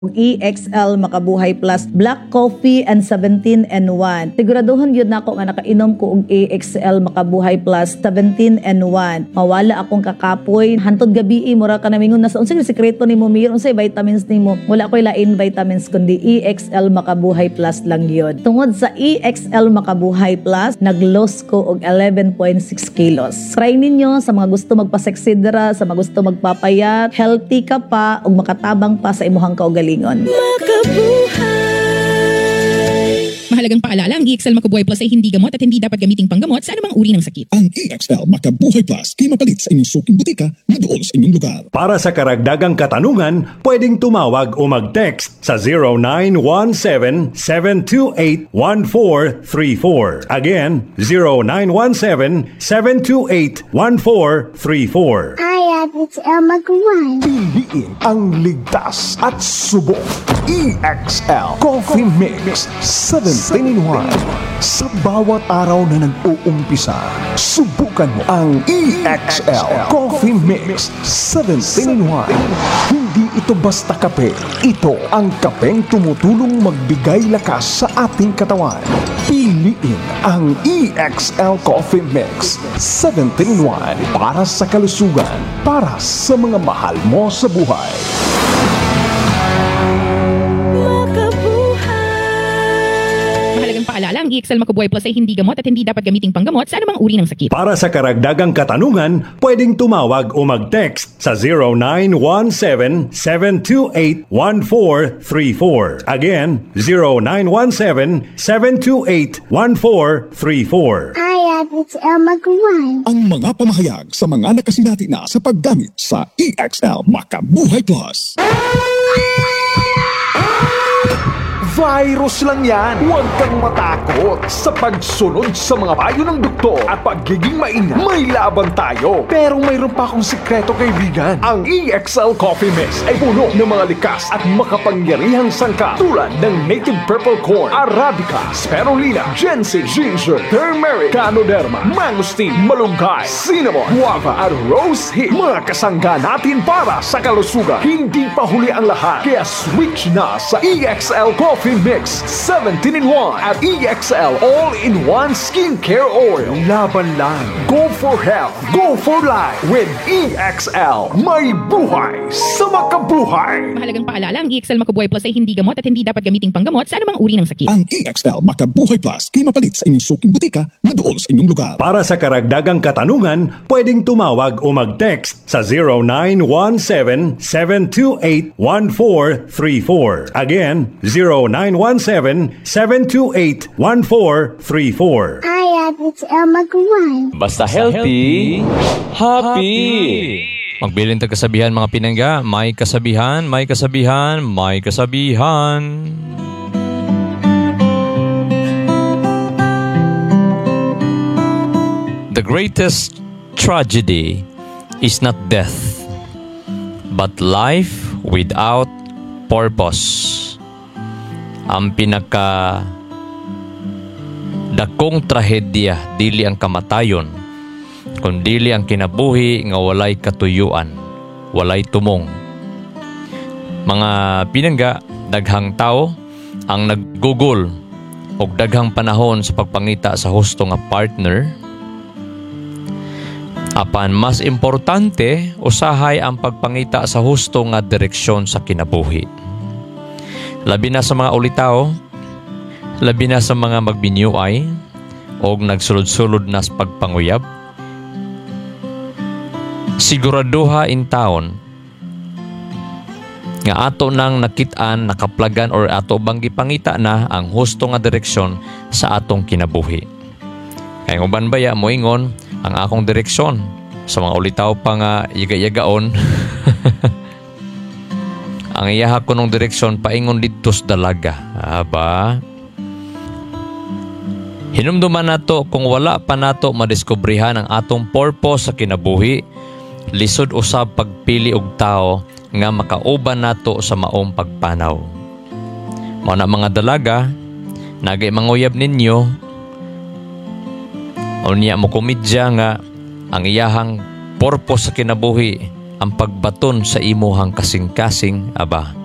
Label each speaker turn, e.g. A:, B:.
A: EXL Makabuhay Plus Black Coffee and 17-in-1. Siguraduhan yun na ako nga nakainom ko og EXL Makabuhay Plus 17-in-1. Mawala akong kakapoy. Hantod gabi mura ka namingon na sa unsay sekreto nimo Mir, unsay vitamins nimo. Wala ko'y lain vitamins kundi EXL Makabuhay Plus lang yun. Tungod sa EXL Makabuhay Plus, nag-loss ko og 11.6 kilos. Try ninyo sa mga gusto magpaseksidra, sa mga gusto magpapayat, healthy ka pa ug makatabang pa sa imuhang kaugalingon.
B: Mahalagang paalala, ang EXL Makabuhay Plus ay hindi gamot at hindi dapat gamiting panggamot sa anumang uri ng sakit.
C: Ang EXL Makabuhay Plus ay mapalit sa inyong suking butika na doon sa inyong lugar.
D: Para sa karagdagang katanungan, pwedeng tumawag o mag-text sa 0917-728-1434. Again, 0917-728-1434.
E: It's Makabuhay.
F: Piliin ang ligtas at subok. EXL Coffee Mix 17-in-1. Sa bawat araw na nag-uumpisa, subukan mo ang EXL Coffee Mix 17-in-1. Hindi ito basta kape. Ito ang kapeng tumutulong magbigay lakas sa ating katawan. Piliin ang EXL Coffee Mix 17-in-1 para sa kalusugan, para sa mga mahal mo sa buhay.
B: Mahalagang paalala, ang EXL Makabuhay Plus ay hindi gamot at hindi dapat gamiting panggamot sa anumang uri ng sakit.
D: Para sa karagdagang katanungan, pwedeng tumawag o mag-text sa 0917-728-1434. Again, 0917-728-1434.
E: It's Makabuhay.
C: Ang mga pamahayag sa mga nakasinati na sa paggamit sa EXL Makabuhay Plus.
F: Virus lang yan. Huwag kang matakot sa pagsunod sa mga payo ng doktor at pagiging maingat. May laban tayo. Pero mayroon pa akong sikreto, kaibigan. Ang EXL Coffee Mix ay puno ng mga likas at makapangyarihang sangkap tulad ng native purple corn, arabica, spirulina, ginseng, ginger, turmeric, ganoderma, mangosteen, malunggay, cinnamon, guava at rose hip. Mga kasangga natin para sa kalusugan. Hindi pa huli ang lahat. Kaya switch na sa EXL Coffee Mix 17-in-1 at EXL All-in-One Skincare Oil. Laban lang. Go for health. Go for life with EXL. May buhay sa makabuhay.
B: Mahalagang paalala, ang EXL Makabuhay Plus ay hindi gamot at hindi dapat gamiting panggamot sa anumang uri ng sakit.
C: Ang EXL Makabuhay Plus ay mapalit sa inyong suking butika na doon sa inyong lugar.
D: Para sa karagdagang katanungan, pwedeng tumawag o mag-text sa 0917-728-1434. Again, 0917-728-1434.
E: It's Makabuhay.
G: Basta healthy, happy. Magbilin tag kasabihan mga pinangga, may kasabihan, may kasabihan, may kasabihan. The greatest tragedy is not death, but life without purpose. Ang pinaka dakong trahedya dili ang kamatayon, kundili ang kinabuhi nga walay katuyuan, walay tumong. Mga pinangga, daghang tao ang naggugol og daghang panahon sa pagpangita sa husto nga partner. Apan mas importante usahay ang pagpangita sa husto nga direksyon sa kinabuhi. Labi na sa mga ulitaw, labi na sa mga magbinyuay o nagsulod-sulod na sa pagpanguyab. Siguraduha in taon nga ato nang nakitaan, nakaplagan or ato bang gipangita na ang husto nga direksyon sa atong kinabuhi. Kaya uban baya moingon ang akong direksyon sa mga ulitaw pa nga yaga-yagaon. Ang iyaha ko nung direksyon paingon dito sa dalaga. Aba? Hinumduman nato kung wala pa nato madiskubrihan ang atong purpose sa kinabuhi, lisod usab pagpili og tao nga makauban nato sa maong pagpanaw. Mao na mga dalaga, nagay manguyab ninyo, unya mo komedya nga ang iyahang purpose sa kinabuhi ang pagbaton sa imuhang kasing-kasing, aba,